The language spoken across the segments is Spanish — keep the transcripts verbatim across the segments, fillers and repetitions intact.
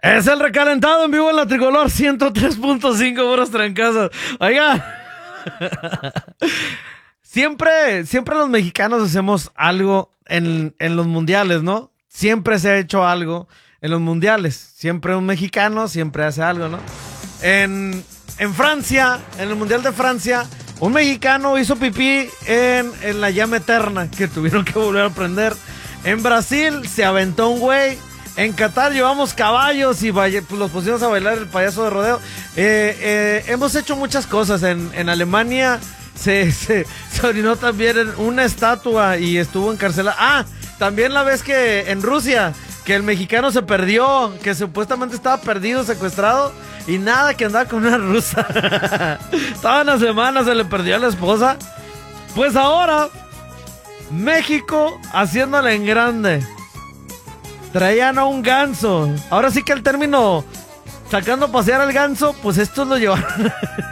Es el recalentado en vivo en la Tricolor ciento tres punto cinco puros trancazos. Oiga. Siempre, siempre los mexicanos hacemos algo en, en los mundiales, ¿no? Siempre se ha hecho algo en los mundiales. Siempre un mexicano siempre hace algo, ¿no? En, en Francia, en el Mundial de Francia, un mexicano hizo pipí en, en la llama eterna que tuvieron que volver a prender. En Brasil se aventó un güey. En Qatar llevamos caballos y pues, los pusimos a bailar el payaso de rodeo. Eh, eh, hemos hecho muchas cosas. En, en Alemania se, se, se orinó también en una estatua y estuvo encarcelado. Ah, también la vez que en Rusia, que el mexicano se perdió, que supuestamente estaba perdido, secuestrado, y nada, que andaba con una rusa. Estaba una semana, se le perdió a la esposa. Pues ahora, México haciéndole en grande. Traían a un ganso. Ahora sí que el término sacando a pasear al ganso, pues estos lo llevaron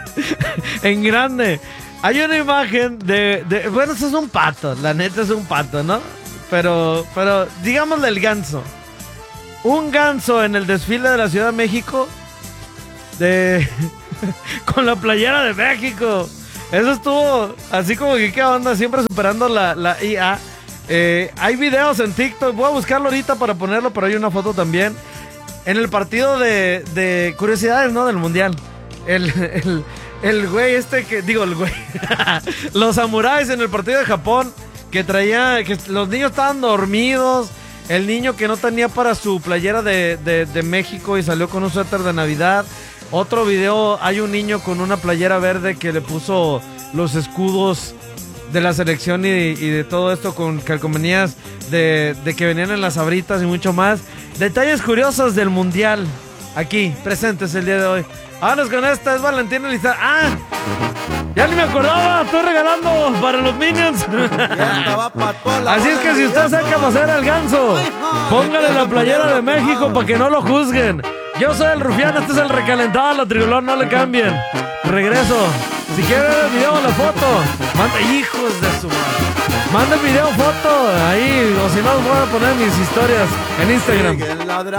en grande. Hay una imagen de, de... Bueno, eso es un pato. La neta es un pato, ¿no? Pero, pero digámosle el ganso. Un ganso en el desfile de la Ciudad de México. De... con la playera de México. Eso estuvo así como que qué onda. Siempre superando la, la I A. Eh, hay videos en TikTok, voy a buscarlo ahorita para ponerlo, pero hay una foto también. En el partido de, de curiosidades, ¿no? Del mundial. El, el, el güey este que, digo, el güey. Los samuráis en el partido de Japón, que traía, que los niños estaban dormidos. El niño que no tenía para su playera de, de, de México y salió con un suéter de Navidad. Otro video, hay un niño con una playera verde que le puso los escudos de la selección y, y de todo esto con calcomanías de, de que venían en las abritas y mucho más. Detalles curiosos del mundial aquí presentes el día de hoy. Vámonos con esta, es Valentín Elizalde. ¡Ah! Ya ni me acordaba, estoy regalando para los Minions. Así es que si usted saca a pasear al ganso, póngale la playera de México para que no lo juzguen. Yo soy el Rufián, este es el recalentado, la Tricolor, no le cambien. Regreso. Si quieren ver el video o la foto, manda, hijos de su madre. Manda el video, foto, ahí, o si no, los voy a poner mis historias en Instagram.